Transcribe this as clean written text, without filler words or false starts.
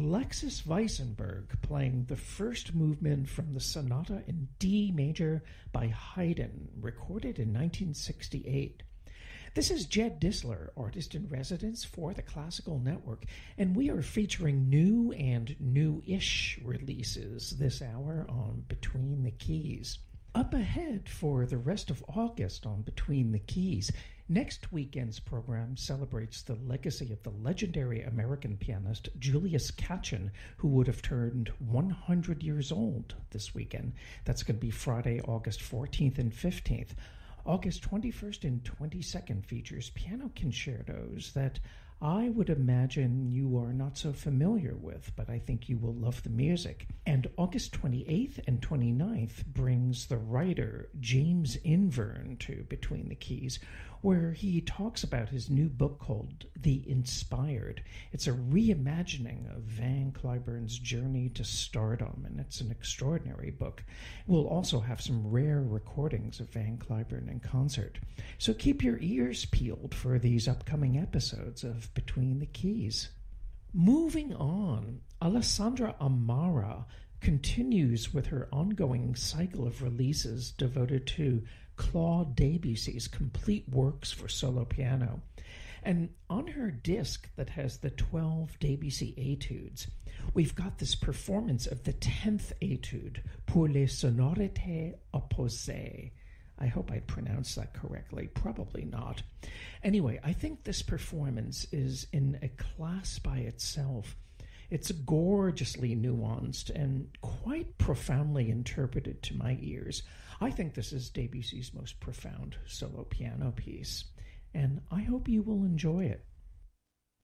Alexis Weissenberg playing the first movement from the Sonata in D major by Haydn, recorded in 1968. This is Jed Disler, artist in residence for the Classical Network, and we are featuring new and new-ish releases this hour on Between the Keys. Up ahead for the rest of August on Between the Keys, next weekend's program celebrates the legacy of the legendary American pianist Julius Katchen, who would have turned 100 years old this weekend. That's going to be Friday, August 14th and 15th. August 21st and 22nd features piano concertos that I would imagine you are not so familiar with, but I think you will love the music. And August 28th and 29th brings the writer James Inverne to Between the Keys, where he talks about his new book called The Inspired. It's a reimagining of Van Cliburn's journey to stardom, and it's an extraordinary book. We'll also have some rare recordings of Van Cliburn in concert. So keep your ears peeled for these upcoming episodes of Between the Keys. Moving on, Alessandra Amara continues with her ongoing cycle of releases devoted to Claude Debussy's complete works for solo piano. And on her disc that has the 12 Debussy etudes, we've got this performance of the 10th etude, Pour les sonorités opposées. I hope I pronounced that correctly. Probably not. Anyway, I think this performance is in a class by itself. It's gorgeously nuanced and quite profoundly interpreted to my ears. I think this is Debussy's most profound solo piano piece, and I hope you will enjoy it.